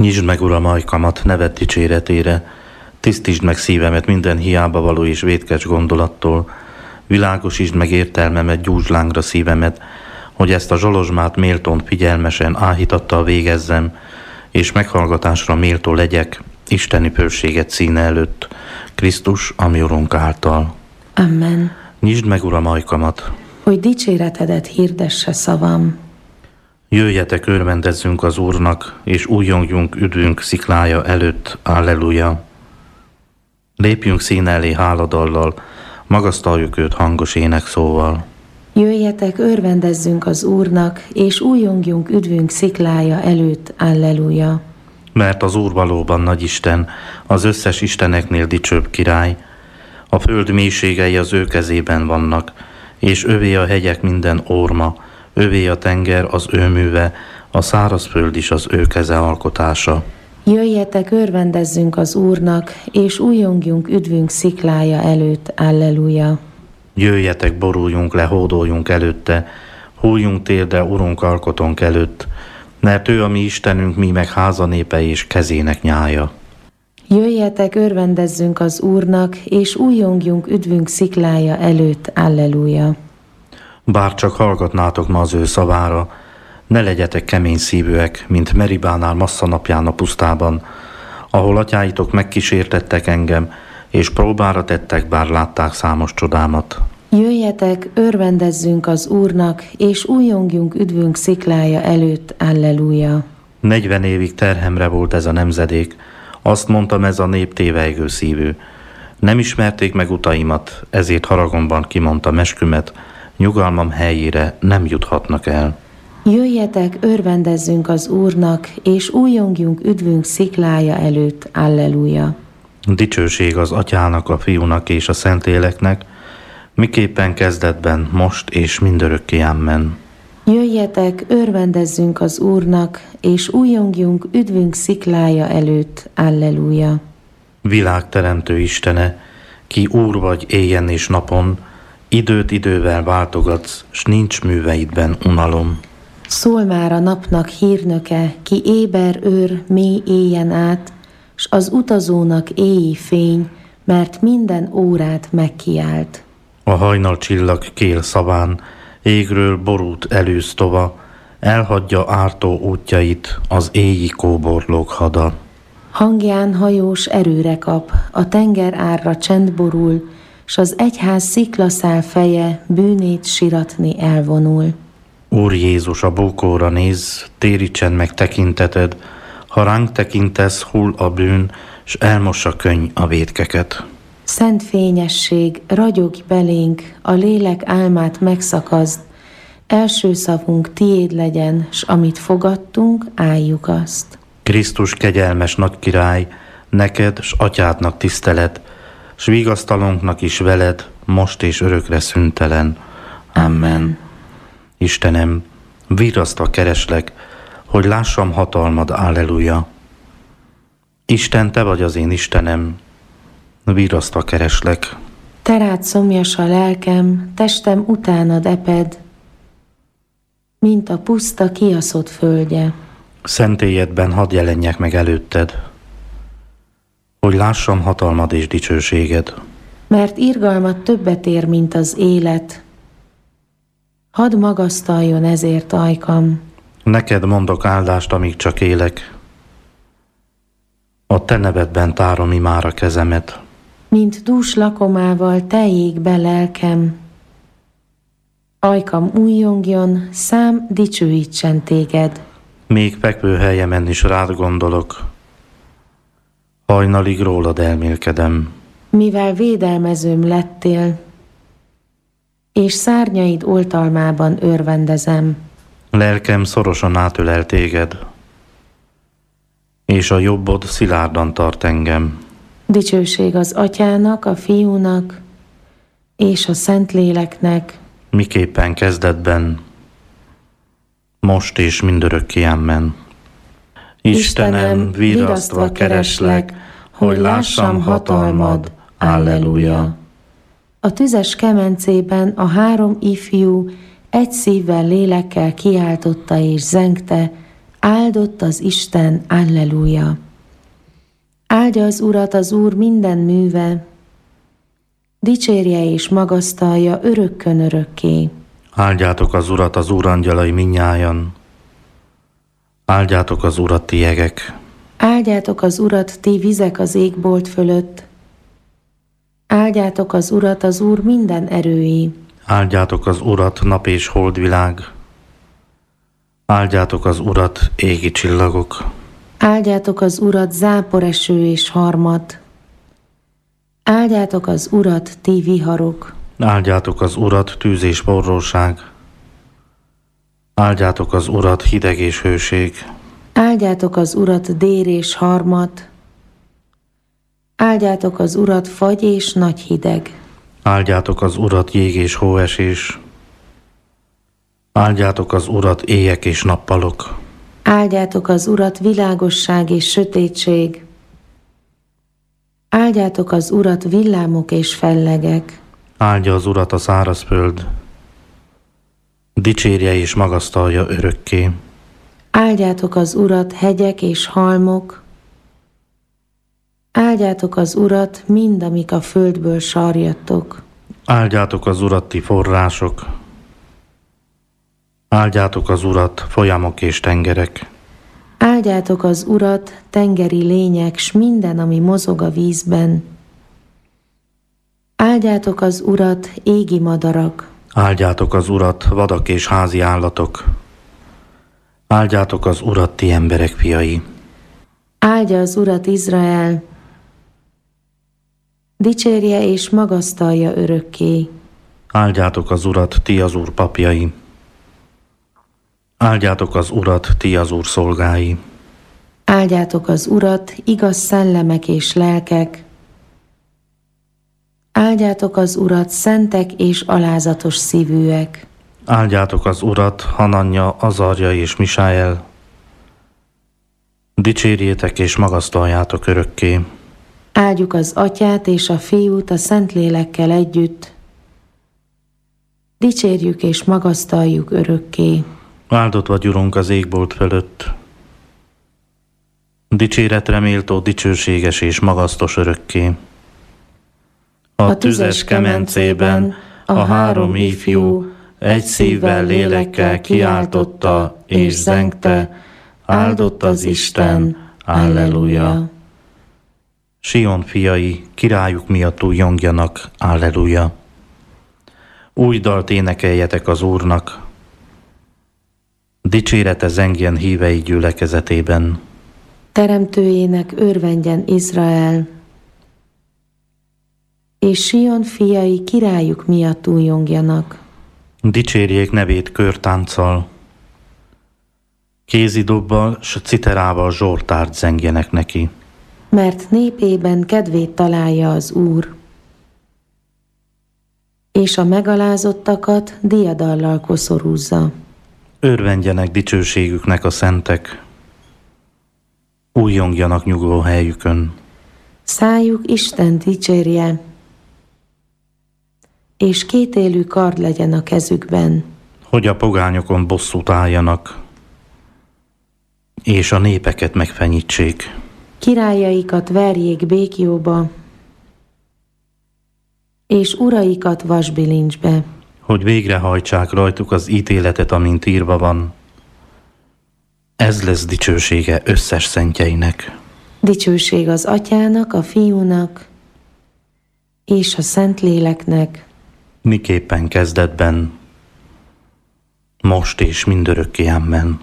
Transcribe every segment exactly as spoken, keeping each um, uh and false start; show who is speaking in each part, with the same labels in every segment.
Speaker 1: Nyisd meg, Uram, ajkamat neved dicséretére, tisztítsd meg szívemet minden hiába való és vétkes gondolattól, világosítsd meg értelmemet, gyújtsd lángra szívemet, hogy ezt a zsolozsmát méltón figyelmesen áhítattal végezzem, és meghallgatásra méltó legyek isteni bőséget színe előtt, Krisztus, a mi Urunk által.
Speaker 2: Amen.
Speaker 1: Nyisd meg, Uram, ajkamat,
Speaker 2: hogy dicséretedet hirdesse szavam.
Speaker 1: Jöjjetek, örvendezzünk az Úrnak, és újjongjunk üdvünk sziklája előtt. Alleluja! Lépjünk színe elé háladallal, magasztaljuk őt hangos énekszóval.
Speaker 2: Jöjjetek, örvendezzünk az Úrnak, és újjongjunk üdvünk sziklája előtt. Alleluja!
Speaker 1: Mert az Úr valóban nagyisten, az összes isteneknél dicsőbb király. A föld mélységei az ő kezében vannak, és övé a hegyek minden orma, övé a tenger az ő műve, a szárazföld is az ő keze alkotása.
Speaker 2: Jöjjetek, örvendezzünk az Úrnak, és újjongjunk üdvünk sziklája előtt. Alleluja!
Speaker 1: Jöjjetek, boruljunk le, hódoljunk előtte, hújjunk térdre Urunk alkotónk előtt, mert ő a mi Istenünk, mi meg háza népe és kezének nyája.
Speaker 2: Jöjjetek, örvendezzünk az Úrnak, és újjongjunk üdvünk sziklája előtt. Alleluja!
Speaker 1: Bár csak hallgatnátok ma az ő szavára, ne legyetek kemény szívűek, mint Meribánál Massza napján a pusztában, ahol atyáitok megkísértettek engem, és próbára tettek, bár látták számos csodámat.
Speaker 2: Jöjjetek, örvendezzünk az Úrnak, és újjongjunk üdvünk sziklája előtt. Alleluja!
Speaker 1: Negyven évig terhemre volt ez a nemzedék, azt mondtam, ez a nép tévejgő szívű. Nem ismerték meg utaimat, ezért haragomban kimondtam eskümet, nyugalmam helyére nem juthatnak el.
Speaker 2: Jöjjetek, örvendezzünk az Úrnak, és újjongjunk üdvünk sziklája előtt. Alleluja!
Speaker 1: Dicsőség az Atyának, a Fiúnak és a Szentléleknek, miképpen kezdetben, most és mindörökké. Amen.
Speaker 2: Jöjjetek, örvendezzünk az Úrnak, és újjongjunk üdvünk sziklája előtt. Alleluja!
Speaker 1: Világteremtő Istene, ki Úr vagy éjjel és napon, időt idővel váltogatsz, s nincs műveidben unalom.
Speaker 2: Szól már a napnak hírnöke, ki éber őr mély éjjen át, s az utazónak éji fény, mert minden órát megkiált.
Speaker 1: A hajnal csillag kél szaván, égről borút elűz tova, elhagyja ártó útjait az éji kóborlók hada.
Speaker 2: Hangján hajós erőre kap, a tenger árra csend borul, s az egyház sziklaszál feje bűnét siratni elvonul.
Speaker 1: Úr Jézus, a bókóra néz, térítsen meg tekinteted, ha ránk tekintesz, hull a bűn, s elmossa könny a vétkeket.
Speaker 2: Szent fényesség, ragyogj belénk, a lélek álmát megszakazd, első szavunk tiéd legyen, s amit fogadtunk, álljuk azt.
Speaker 1: Krisztus kegyelmes nagy király, neked s atyádnak tisztelet, s vigasztalunknak is veled, most és örökre szüntelen. Amen. Istenem, virrasztva kereslek, hogy lássam hatalmad. Alleluja! Isten, te vagy az én Istenem, virrasztva kereslek.
Speaker 2: Te rád szomjas a lelkem, testem utánad eped, mint a puszta kiaszott földje.
Speaker 1: Szentélyedben hadd jelenjek meg előtted, hogy lássam hatalmad és dicsőséged.
Speaker 2: Mert irgalmat többet ér, mint az élet, hadd magasztaljon ezért ajkam.
Speaker 1: Neked mondok áldást, amíg csak élek, a te nevedben tárom imára kezemet.
Speaker 2: Mint dús lakomával teljék be lelkem, ajkam újjongjon, szám dicsőítsen téged.
Speaker 1: Még fekvő helyemen is rád gondolok, hajnalig rólad elmélkedem.
Speaker 2: Mivel védelmezőm lettél, és szárnyaid oltalmában örvendezem.
Speaker 1: Lelkem szorosan átölel téged, és a jobbod szilárdan tart engem.
Speaker 2: Dicsőség az Atyának, a Fiúnak, és a Szentléleknek,
Speaker 1: miképpen kezdetben, most és mindörökké. Amen. Istenem, virrasztva kereslek, hogy lássam hatalmad. Alleluja!
Speaker 2: A tüzes kemencében a három ifjú egy szívvel, lélekkel kiáltotta és zengte: Áldott az Isten, alleluja! Áldja az Urat az Úr minden műve, dicsérje és magasztalja örökkön örökké.
Speaker 1: Áldjátok az Urat, az Úr angyalai minnyájan. Áldjátok az Urat, ti jegek.
Speaker 2: Áldjátok az Urat, ti vizek az égbolt fölött. Áldjátok az Urat, az Úr minden erői.
Speaker 1: Áldjátok az Urat, nap és holdvilág. Áldjátok az Urat, égi csillagok.
Speaker 2: Áldjátok az Urat, záporeső és harmat. Áldjátok az Urat, ti viharok.
Speaker 1: Áldjátok az Urat, tűz és forróság. Áldjátok az Urat, hideg és hőség.
Speaker 2: Áldjátok az Urat, dér és harmat. Áldjátok az Urat, fagy és nagy hideg.
Speaker 1: Áldjátok az Urat, jég és hóesés. Áldjátok az Urat, éjek és nappalok.
Speaker 2: Áldjátok az Urat, világosság és sötétség. Áldjátok az Urat, villámok és fellegek.
Speaker 1: Áldja az Urat a szárazföld. Dicsérje és magasztalja örökké.
Speaker 2: Áldjátok az Urat, hegyek és halmok. Áldjátok az Urat, mind, amik a földből sarjadtok.
Speaker 1: Áldjátok az Urat, ti források. Áldjátok az Urat, folyamok és tengerek.
Speaker 2: Áldjátok az Urat, tengeri lények, s minden, ami mozog a vízben. Áldjátok az Urat, égi madarak.
Speaker 1: Áldjátok az Urat, vadak és házi állatok. Áldjátok az Urat, ti emberek fiai.
Speaker 2: Áldja az Urat Izrael, dicsérje és magasztalja örökké.
Speaker 1: Áldjátok az Urat, ti az Úr papjai. Áldjátok az Urat, ti az Úr szolgái.
Speaker 2: Áldjátok az Urat, igaz szellemek és lelkek. Áldjátok az Urat, szentek és alázatos szívűek.
Speaker 1: Áldjátok az Urat, Hananja, Azarja és Misáel. Dicsérjétek és magasztaljátok örökké.
Speaker 2: Áldjuk az Atyát és a Fiút a Szentlélekkel együtt. Dicsérjük és magasztaljuk örökké.
Speaker 1: Áldott vagy, Urunk, az égbolt fölött. Dicséretre méltó, dicsőséges és magasztos örökké. A, a tüzes kemencében a három ifjú egy szívvel, lélekkel kiáltotta és zengte, áldott az Isten, alleluja. Sion fiai, királyuk miatt újjongjanak, alleluja. Új dalt énekeljetek az Úrnak, dicsérete zengjen hívei gyülekezetében.
Speaker 2: Teremtőjének örvendjen Izrael, és Sion fiai királyuk miatt újjongjanak.
Speaker 1: Dicsérjék nevét körtánccal, kézidobbal s citerával zsoltárt zengjenek neki.
Speaker 2: Mert népében kedvét találja az Úr, és a megalázottakat diadallal koszorúzza.
Speaker 1: Örvendjenek dicsőségüknek a szentek, újjongjanak nyugvó helyükön.
Speaker 2: Szájuk Isten dicsérje, és kétélű kard legyen a kezükben.
Speaker 1: Hogy a pogányokon bosszút álljanak, és a népeket megfenyítsék.
Speaker 2: Királyaikat verjék békjóba, és uraikat vasbilincsbe.
Speaker 1: Hogy végrehajtsák rajtuk az ítéletet, amint írva van. Ez lesz dicsősége összes szentjeinek.
Speaker 2: Dicsőség az Atyának, a Fiúnak, és a Szentléleknek.
Speaker 1: Miképpen kezdetben, most és mindörökké, amen.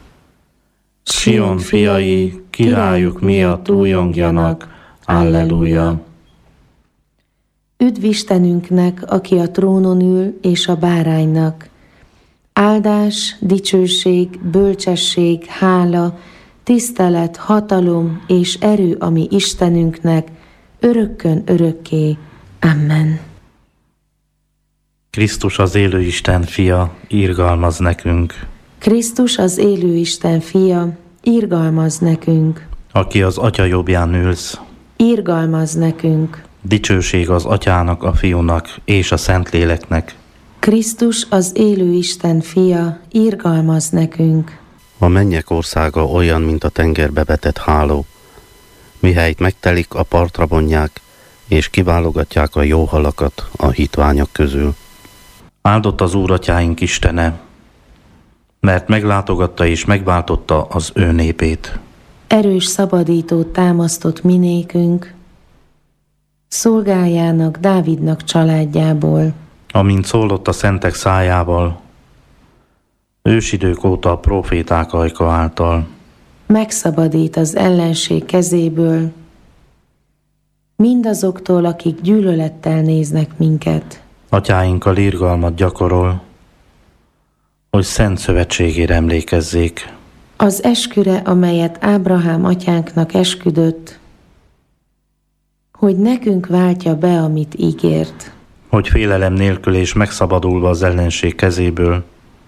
Speaker 1: Sion fiai, királyuk miatt újjongjanak, alleluja.
Speaker 2: Üdv Istenünknek, aki a trónon ül, és a báránynak. Áldás, dicsőség, bölcsesség, hála, tisztelet, hatalom és erő a mi Istenünknek, örökkön örökké. Amen.
Speaker 1: Krisztus az élő Isten fia, irgalmaz nekünk.
Speaker 2: Krisztus az élő Isten fia, irgalmaz nekünk.
Speaker 1: Aki az Atya jobbján ülsz,
Speaker 2: irgalmaz nekünk.
Speaker 1: Dicsőség az Atyának, a Fiúnak és a Szentléleknek.
Speaker 2: Krisztus az élő Isten fia, irgalmaz nekünk.
Speaker 3: A mennyek országa olyan, mint a tengerbe vetett háló, mihelyt megtelik, a partra vonják, és kiválogatják a jó halakat a hitványak közül.
Speaker 1: Áldott az Úr atyáink Istene, mert meglátogatta és megváltotta az ő népét.
Speaker 2: Erős szabadítót támasztott minékünk, szolgájának, Dávidnak családjából.
Speaker 1: Amint szólott a szentek szájával, ősidők óta a próféták ajka által.
Speaker 2: Megszabadít az ellenség kezéből, mindazoktól, akik gyűlölettel néznek minket.
Speaker 1: Atyáinkkal irgalmat gyakorol, hogy szent szövetségére emlékezzék.
Speaker 2: Az esküre, amelyet Ábrahám atyánknak esküdött, hogy nekünk váltja be, amit ígért.
Speaker 1: Hogy félelem nélkül és megszabadulva az ellenség kezéből,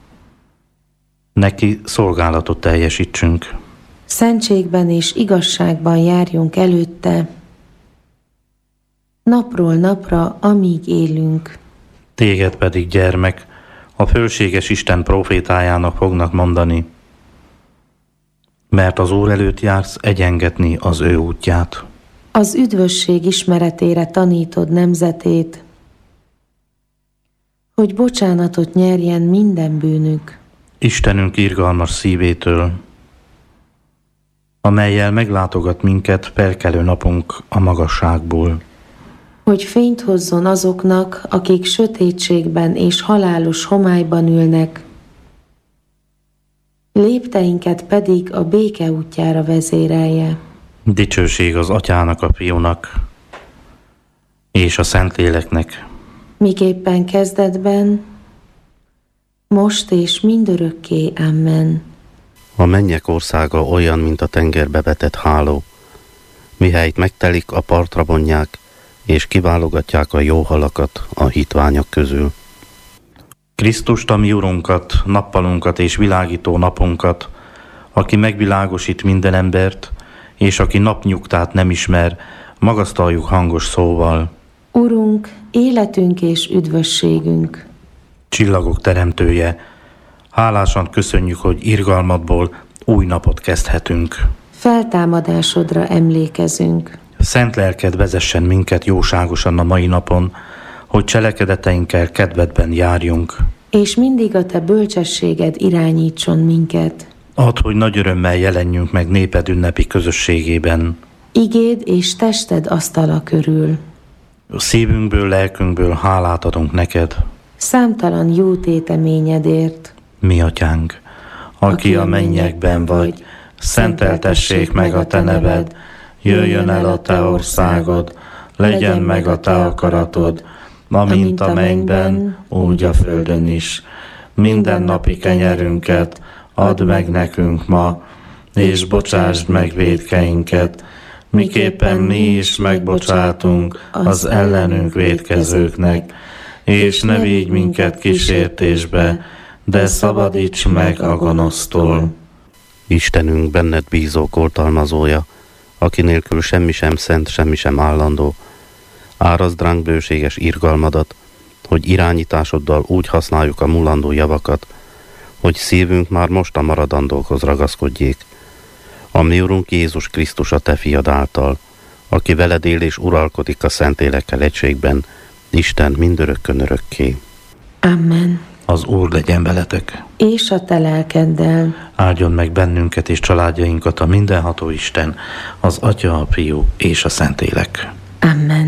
Speaker 1: neki szolgálatot teljesítsünk.
Speaker 2: Szentségben és igazságban járjunk előtte, napról napra, amíg élünk.
Speaker 1: Téged pedig, gyermek, a fölséges Isten profétájának fognak mondani, mert az Úr előtt jársz egyengetni az ő útját.
Speaker 2: Az üdvösség ismeretére tanítod nemzetét, hogy bocsánatot nyerjen minden bűnük.
Speaker 1: Istenünk irgalmas szívétől, amellyel meglátogat minket felkelő napunk a magasságból.
Speaker 2: Hogy fényt hozzon azoknak, akik sötétségben és halálos homályban ülnek, lépteinket pedig a béke útjára vezérelje.
Speaker 1: Dicsőség az Atyának, a Fiúnak és a Szentléleknek.
Speaker 2: Miképpen kezdetben, most és mindörökké. Amen.
Speaker 3: A mennyek országa olyan, mint a tengerbe vetett háló, mihelyt megtelik, a partra vonják, és kiválogatják a jó halakat a hitványak közül.
Speaker 1: Krisztust, a mi Urunkat, nappalunkat és világító napunkat, aki megvilágosít minden embert, és aki napnyugtát nem ismer, magasztaljuk hangos szóval.
Speaker 2: Urunk, életünk és üdvösségünk.
Speaker 1: Csillagok teremtője, hálásan köszönjük, hogy irgalmadból új napot kezdhetünk.
Speaker 2: Feltámadásodra emlékezünk.
Speaker 1: Szent lelked vezessen minket jóságosan a mai napon, hogy cselekedeteinkkel kedvedben járjunk.
Speaker 2: És mindig a te bölcsességed irányítson minket.
Speaker 1: Add, hogy nagy örömmel jelenjünk meg néped ünnepi közösségében.
Speaker 2: Igéd és tested asztala körül.
Speaker 1: Szívünkből, lelkünkből hálát adunk neked.
Speaker 2: Számtalan jó téteményedért.
Speaker 1: Mi atyánk, aki, aki a mennyekben vagy, szenteltessék meg a te neved, jöjjön el a te országod, legyen meg a te akaratod, amint a mennyben, úgy a földön is. Minden napi kenyerünket add meg nekünk ma, és bocsásd meg vétkeinket, miképpen mi is megbocsátunk az ellenünk vétkezőknek, és ne vigy minket kísértésbe, de szabadíts meg a gonosztól.
Speaker 3: Istenünk, benned bízók oltalmazója, aki nélkül semmi sem szent, semmi sem állandó, árazd ránk bőséges irgalmadat, hogy irányításoddal úgy használjuk a mulandó javakat, hogy szívünk már most a maradandókhoz ragaszkodjék. A mi Urunk Jézus Krisztus a te fiad által, aki veled él és uralkodik a Szentlélekkel egységben, Isten mindörökkön örökké.
Speaker 2: Amen.
Speaker 1: Az Úr legyen veletek.
Speaker 2: És a te lelkeddel.
Speaker 1: Áldjon meg bennünket és családjainkat a mindenható Isten, az Atya, a Fiú és a Szentlélek.
Speaker 2: Amen.